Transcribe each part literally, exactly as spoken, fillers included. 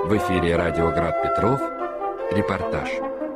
В эфире радио Град Петров. Репортаж.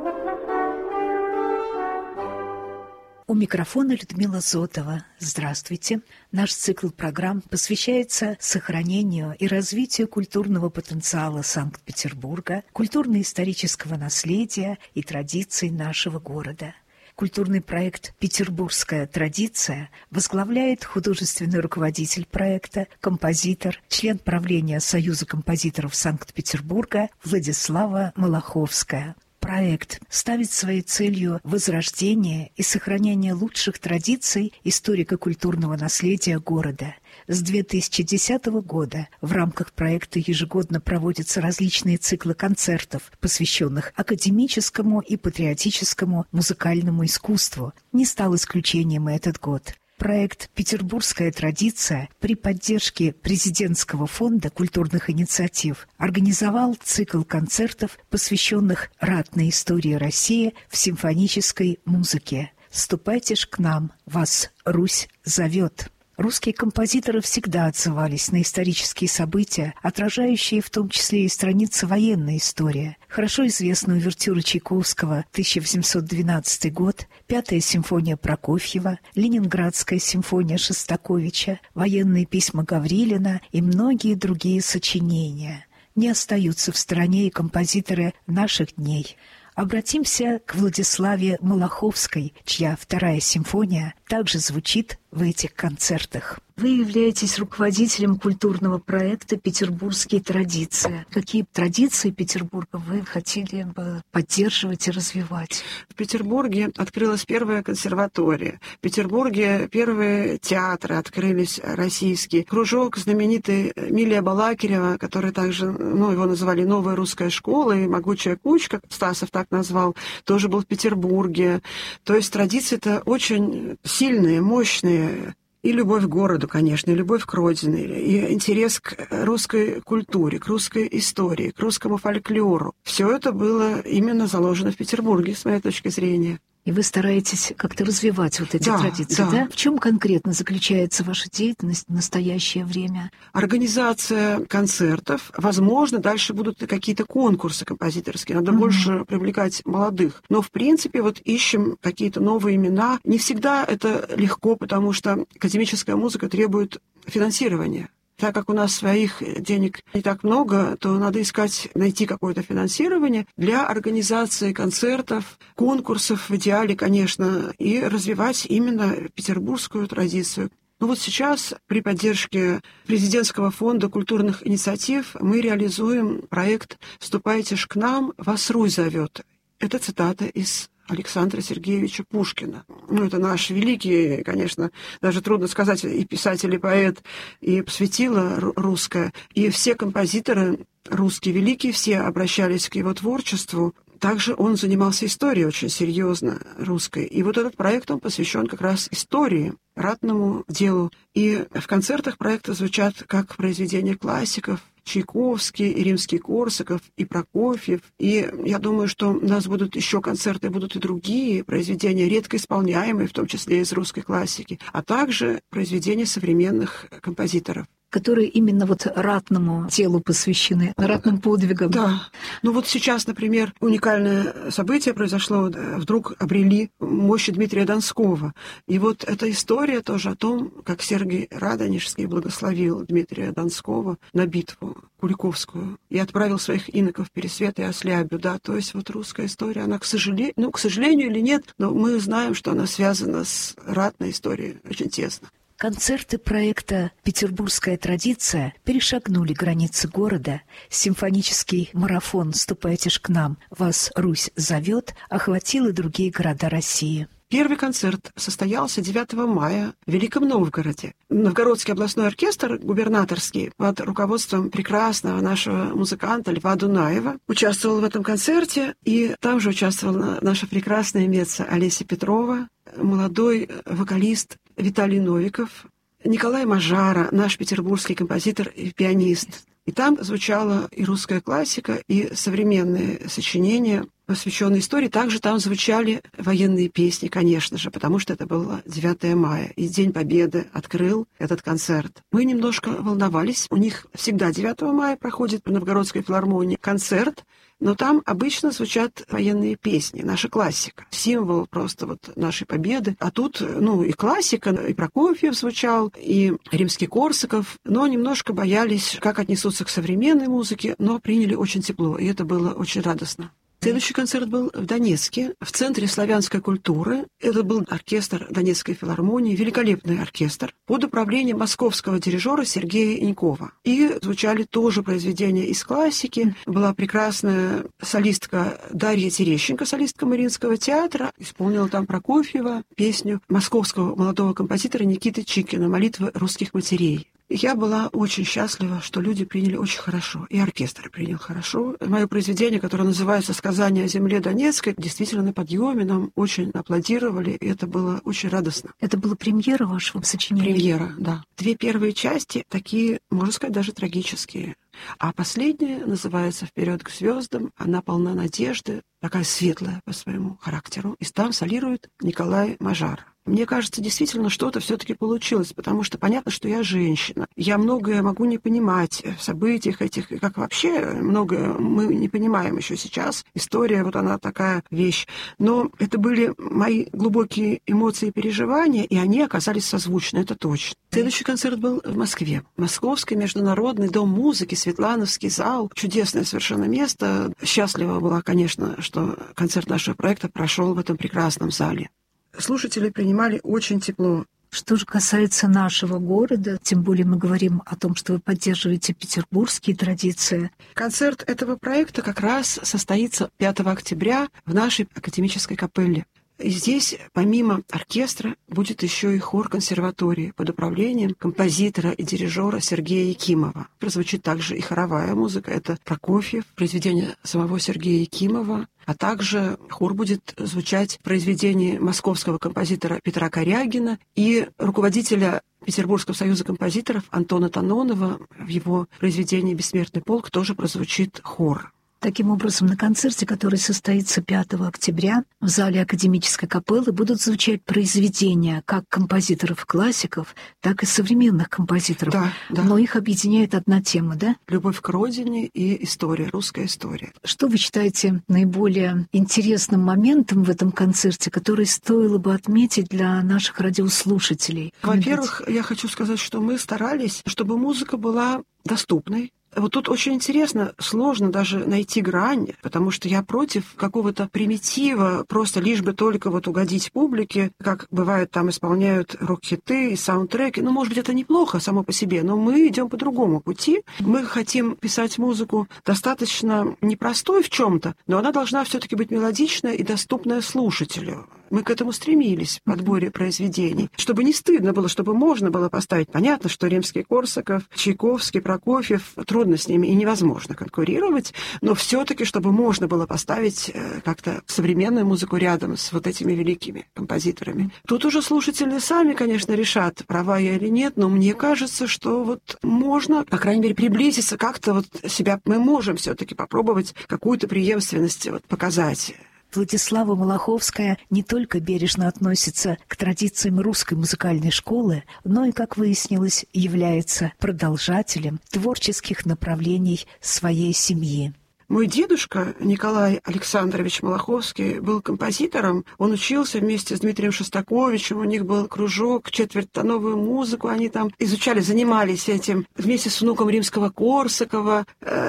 У микрофона Людмила Зотова. Здравствуйте. Наш цикл программ посвящается сохранению и развитию культурного потенциала Санкт-Петербурга, культурно-исторического наследия и традиций нашего города. Культурный проект «Петербургская традиция» возглавляет художественный руководитель проекта, композитор, член правления Союза композиторов Санкт-Петербурга Владислава Малаховская. Проект ставит своей целью возрождение и сохранение лучших традиций историко-культурного наследия города. С две тысячи десятого года в рамках проекта ежегодно проводятся различные циклы концертов, посвященных академическому и патриотическому музыкальному искусству. Не стал исключением и этот год. Проект «Петербургская традиция» при поддержке Президентского фонда культурных инициатив организовал цикл концертов, посвященных ратной истории России в симфонической музыке. «Ступайте ж к нам, вас Русь зовет». Русские композиторы всегда отзывались на исторические события, отражающие в том числе и страницы военной истории. Хорошо известна увертюра Чайковского тысяча восемьсот двенадцатый год, Пятая симфония Прокофьева, Ленинградская симфония Шостаковича, военные письма Гаврилина и многие другие сочинения. Не остаются в стороне и композиторы наших дней. Обратимся к Владиславе Малаховской, чья вторая симфония также звучит в этих концертах. Вы являетесь руководителем культурного проекта «Петербургские традиции». Какие традиции Петербурга вы хотели бы поддерживать и развивать? В Петербурге открылась первая консерватория. В Петербурге первые театры открылись российские. Кружок знаменитый Милия Балакирева, который также, ну, его называли «Новая русская школа», и «Могучая кучка», Стасов так назвал, тоже был в Петербурге. То есть традиции-то очень сильные, мощные. И любовь к городу, конечно, и любовь к родине, и интерес к русской культуре, к русской истории, к русскому фольклору. Все это было именно заложено в Петербурге, с моей точки зрения. И вы стараетесь как-то развивать вот эти да, традиции, да. да? В чем конкретно заключается ваша деятельность в настоящее время? Организация концертов. Возможно, дальше будут и какие-то конкурсы композиторские. Надо uh-huh. больше привлекать молодых. Но, в принципе, вот ищем какие-то новые имена. Не всегда это легко, потому что академическая музыка требует финансирования. Так как у нас своих денег не так много, то надо искать, найти какое-то финансирование для организации концертов, конкурсов в идеале, конечно, и развивать именно петербургскую традицию. Ну вот сейчас при поддержке Президентского фонда культурных инициатив мы реализуем проект «Вступайте ж к нам, вас Русь зовет». Это цитата из Александра Сергеевича Пушкина. Ну, это наш великий, конечно, даже трудно сказать, и писатель, и поэт, и светило русское. И все композиторы русские великие, все обращались к его творчеству. Также он занимался историей очень серьезно русской. И вот этот проект, он посвящен как раз истории, ратному делу. И в концертах проекта звучат как произведения классиков, Чайковский, и Римский-Корсаков, и Прокофьев. И я думаю, что у нас будут еще концерты, будут и другие произведения, редко исполняемые, в том числе из русской классики, а также произведения современных композиторов. Которые именно вот ратному делу посвящены, ратным подвигам. Да. Ну вот сейчас, например, уникальное событие произошло. Вдруг обрели мощи Дмитрия Донского. И вот эта история тоже о том, как Сергий Радонежский благословил Дмитрия Донского на битву Куликовскую и отправил своих иноков Пересвета и Ослябю. Да, то есть вот русская история, она, к сожалению, ну, к сожалению или нет, но мы знаем, что она связана с ратной историей очень тесно. Концерты проекта «Петербургская традиция» перешагнули границы города. Симфонический марафон «Ступайте ж к нам, вас Русь зовет» охватил и другие города России. Первый концерт состоялся девятого мая в Великом Новгороде. Новгородский областной оркестр, губернаторский, под руководством прекрасного нашего музыканта Льва Дунаева, участвовал в этом концерте. И там же участвовала наша прекрасная меццо Олеся Петрова, молодой вокалист Виталий Новиков, Николай Мажара, наш петербургский композитор и пианист. И там звучала и русская классика, и современные сочинения посвященный истории. Также там звучали военные песни, конечно же, потому что это было девятое мая, и День Победы открыл этот концерт. Мы немножко волновались. У них всегда девятого мая проходит в Новгородской филармонии концерт, но там обычно звучат военные песни, наша классика, символ просто вот нашей победы. А тут, ну, и классика, и Прокофьев звучал, и Римский-Корсаков, но немножко боялись, как отнесутся к современной музыке, но приняли очень тепло, и это было очень радостно. Следующий концерт был в Донецке, в Центре славянской культуры. Это был оркестр Донецкой филармонии, великолепный оркестр, под управлением московского дирижера Сергея Инькова. И звучали тоже произведения из классики. Была прекрасная солистка Дарья Терещенко, солистка Мариинского театра, исполнила там Прокофьева песню московского молодого композитора Никиты Чикина «Молитвы русских матерей». Я была очень счастлива, что люди приняли очень хорошо, и оркестр принял хорошо. Мое произведение, которое называется «Сказание о земле Донецкой», действительно на подъеме, нам очень аплодировали, и это было очень радостно. Это была премьера вашего сочинения? Премьера, да. Две первые части такие, можно сказать, даже трагические. А последняя называется «Вперед к звездам». Она полна надежды, такая светлая по своему характеру. И там солирует Николай Мажара. Мне кажется, действительно что-то все-таки получилось, потому что понятно, что я женщина. Я многое могу не понимать в событиях этих, и как вообще многое мы не понимаем еще сейчас. История, вот она такая вещь. Но это были мои глубокие эмоции и переживания, и они оказались созвучны, это точно. Следующий концерт был в Москве. Московский международный дом музыки, Светлановский зал. Чудесное совершенно место. Счастлива была, конечно, что концерт нашего проекта прошел в этом прекрасном зале. Слушатели принимали очень тепло. Что же касается нашего города, тем более мы говорим о том, что вы поддерживаете петербургские традиции. Концерт этого проекта как раз состоится пятого октября в нашей академической капелле. И здесь, помимо оркестра, будет еще и хор консерватории под управлением композитора и дирижера Сергея Якимова. Прозвучит также и хоровая музыка. Это Прокофьев, произведение самого Сергея Якимова. А также хор будет звучать в произведении московского композитора Петра Корягина и руководителя Петербургского союза композиторов Антона Танонова. В его произведении «Бессмертный полк» тоже прозвучит хор. Таким образом, на концерте, который состоится пятого октября, в зале академической капеллы будут звучать произведения как композиторов-классиков, так и современных композиторов. Да, да. Но их объединяет одна тема, да? Любовь к родине и история, русская история. Что вы считаете наиболее интересным моментом в этом концерте, который стоило бы отметить для наших радиослушателей? Во-первых, я хочу сказать, что мы старались, чтобы музыка была доступной. Вот тут очень интересно, сложно даже найти грань, потому что я против какого-то примитива, просто лишь бы только вот угодить публике, как бывает, там исполняют рок-хиты и саундтреки. Ну, может быть, это неплохо само по себе, но мы идем по другому пути. Мы хотим писать музыку достаточно непростой в чем-то, но она должна все-таки быть мелодичная и доступная слушателю. Мы к этому стремились в подборе произведений, чтобы не стыдно было, чтобы можно было поставить. Понятно, что Римский-Корсаков, Чайковский, Прокофьев, трудно с ними и невозможно конкурировать, но все-таки, чтобы можно было поставить как-то современную музыку рядом с вот этими великими композиторами. Тут уже слушатели сами, конечно, решат, права я или нет, но мне кажется, что вот можно, по крайней мере, приблизиться как-то вот себя. Мы можем все-таки попробовать какую-то преемственность вот показать. Владислава Малаховская не только бережно относится к традициям русской музыкальной школы, но и, как выяснилось, является продолжателем творческих направлений своей семьи. Мой дедушка Николай Александрович Малаховский был композитором. Он учился вместе с Дмитрием Шостаковичем. У них был кружок, четвертьтоновую музыку. Они там изучали, занимались этим вместе с внуком Римского-Корсакова.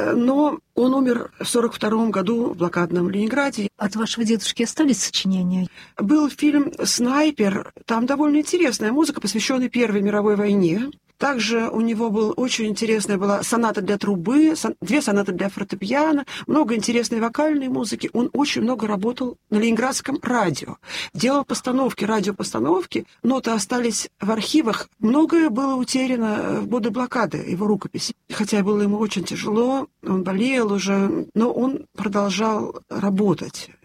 Но он умер в сорок втором году в блокадном Ленинграде. От вашего дедушки остались сочинения? Был фильм «Снайпер». Там довольно интересная музыка, посвященная Первой мировой войне. Также у него была очень интересная была соната для трубы, две сонаты для фортепиано, много интересной вокальной музыки. Он очень много работал на ленинградском радио. Делал постановки, радиопостановки, ноты остались в архивах. Многое было утеряно в годы блокады, его рукописи. Хотя было ему очень тяжело, он болел уже, но он продолжал работать.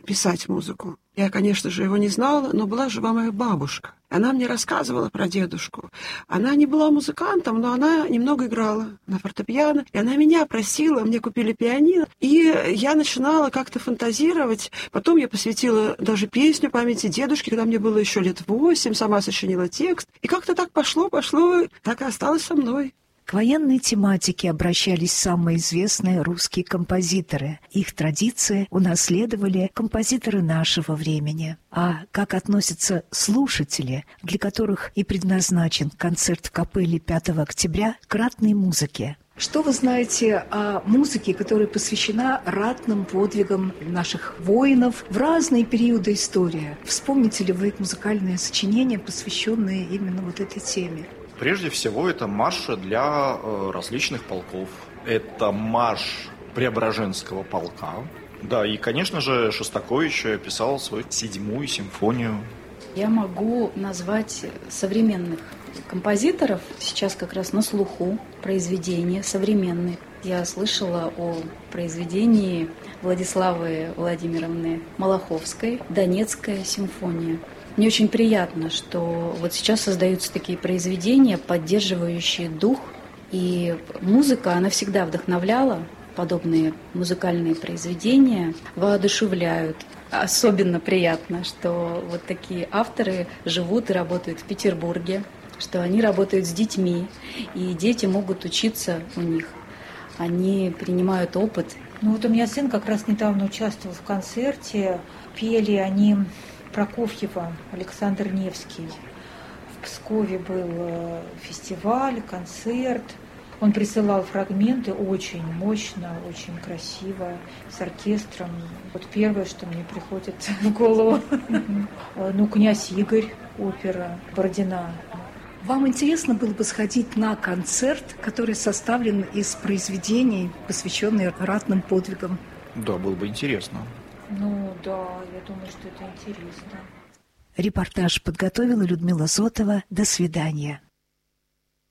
писать музыку. Я, конечно же, его не знала, но была жива моя бабушка. Она мне рассказывала про дедушку. Она не была музыкантом, но она немного играла на фортепиано. И она меня просила, мне купили пианино. И я начинала как-то фантазировать. Потом я посвятила даже песню памяти дедушки, когда мне было еще лет восемь, сама сочинила текст. И как-то так пошло, пошло, так и осталось со мной. К военной тематике обращались самые известные русские композиторы. Их традиции унаследовали композиторы нашего времени. А как относятся слушатели, для которых и предназначен концерт в капелле пятого октября, к ратной музыке? Что вы знаете о музыке, которая посвящена ратным подвигам наших воинов в разные периоды истории? Вспомните ли вы музыкальные сочинения, посвященные именно вот этой теме? Прежде всего, это марши для э, различных полков. Это марш Преображенского полка. Да, и, конечно же, Шостакович писал свою седьмую симфонию. Я могу назвать современных композиторов. Сейчас как раз на слуху произведения современные. Я слышала о произведении Владиславы Владимировны Малаховской «Донецкая симфония». Мне очень приятно, что вот сейчас создаются такие произведения, поддерживающие дух. И музыка, она всегда вдохновляла. Подобные музыкальные произведения воодушевляют. Особенно приятно, что вот такие авторы живут и работают в Петербурге, что они работают с детьми, и дети могут учиться у них. Они принимают опыт. Ну вот у меня сын как раз недавно участвовал в концерте. Пели они Прокофьева, Александр Невский. В Пскове был фестиваль, концерт. Он присылал фрагменты очень мощно, очень красиво, с оркестром. Вот первое, что мне приходит в голову. Ну, «Князь Игорь», опера Бородина. Вам интересно было бы сходить на концерт, который составлен из произведений, посвященных ратным подвигам? Да, было бы интересно. Ну да, я думаю, что это интересно. Репортаж подготовила Людмила Зотова. До свидания.